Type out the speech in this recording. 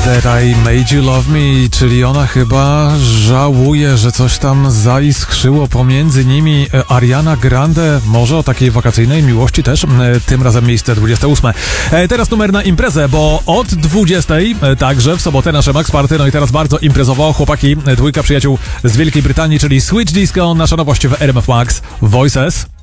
That I Made You Love Me, czyli ona chyba żałuje, że coś tam zaiskrzyło pomiędzy nimi. Ariana Grande, może o takiej wakacyjnej miłości też, tym razem miejsce 28. Teraz numer na imprezę, bo od 20, także w sobotę nasze Max Party, no i teraz bardzo imprezowo, chłopaki, dwójka przyjaciół z Wielkiej Brytanii, czyli Switch Disco, nasza nowość w RMF Max, Voices.